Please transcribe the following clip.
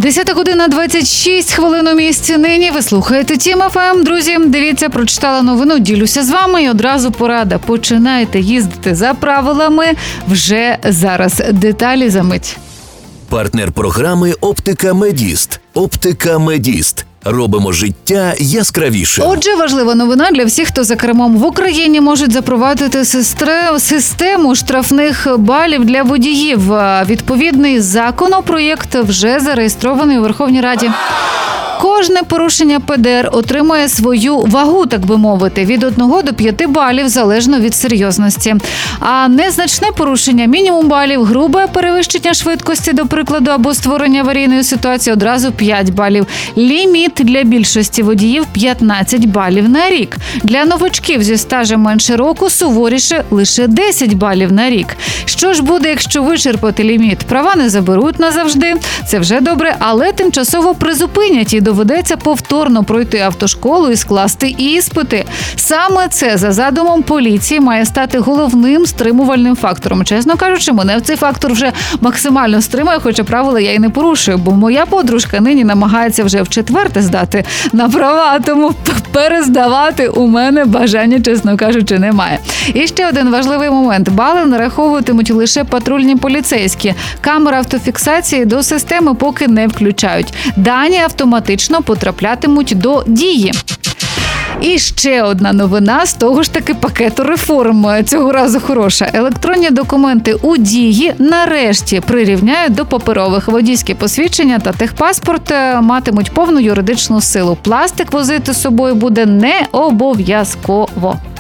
10:26 у місті нині. Ви слухаєте Тім ФМ. Друзі, дивіться, прочитала новину, ділюся з вами і одразу порада. Починайте їздити за правилами вже зараз. Деталі за мить. Партнер програми «Оптика Медіст». «Оптика Медіст». Робимо життя яскравіше. Отже, важлива новина для всіх, хто за кермом. В Україні можуть запровадити систему штрафних балів для водіїв. Відповідний законопроєкт вже зареєстрований у Верховній Раді. Кожне порушення ПДР отримує свою вагу, так би мовити, від 1 до 5 балів, залежно від серйозності. А незначне порушення – мінімум балів, грубе перевищення швидкості, до прикладу, або створення аварійної ситуації – одразу 5 балів. Ліміт для більшості водіїв – 15 балів на рік. Для новачків зі стажем менше року суворіше – лише 10 балів на рік. Що ж буде, якщо вичерпати ліміт? Права не заберуть назавжди, це вже добре, але тимчасово призупинять і доведеться повторно пройти автошколу і скласти іспити. Саме це, за задумом поліції, має стати головним стримувальним фактором. Чесно кажучи, мене цей фактор вже максимально стримує, хоча правила я й не порушую, бо моя подружка нині намагається вже вчетверте здати на права, тому перездавати у мене бажання, чесно кажучи, немає. І ще один важливий момент. Бали нараховуватимуть лише патрульні поліцейські. Камери автофіксації до системи поки не включають. Дані автоматично потраплятимуть до дії. І ще одна новина з того ж таки пакету реформ. Цього разу хороша. Електронні документи у дії нарешті прирівняють до паперових. Водійські посвідчення та техпаспорт матимуть повну юридичну силу. Пластик возити з собою буде не обов'язково.